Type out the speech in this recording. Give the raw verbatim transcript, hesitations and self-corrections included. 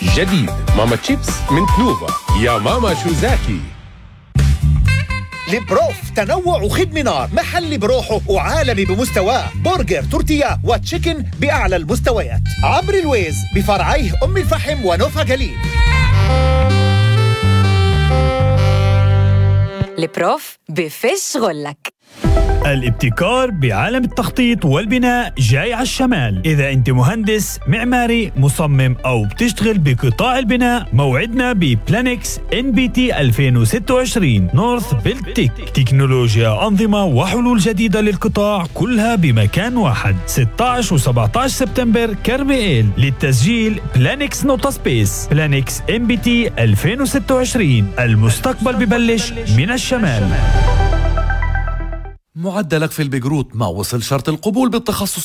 جديد ماما تشيبس من تنوفا. يا ماما شو زاكي. لبروف، تنوع وخدمة نار، محلي بروحه وعالمي بمستواه. برجر، تورتيا وتشيكن بأعلى المستويات. عبر الويز بفرعيه أم الفحم ونوفا جليل. البروف بفش غلك. الابتكار بعالم التخطيط والبناء جاي على الشمال. إذا أنت مهندس معماري مصمم أو بتشتغل بقطاع البناء، موعدنا ببلانكس إن بي تي ألفين وستة وعشرين نورث بيلد تك. تكنولوجيا، أنظمة وحلول جديدة للقطاع كلها بمكان واحد. ستة عشر و سبعة عشر سبتمبر كرميل. للتسجيل بلانكس نوتا سبيس. بلانكس إن بي تي ألفين وستة وعشرين، المستقبل ببلش من الشمال. معدلك في البيجروت ما وصل شرط القبول بالتخصص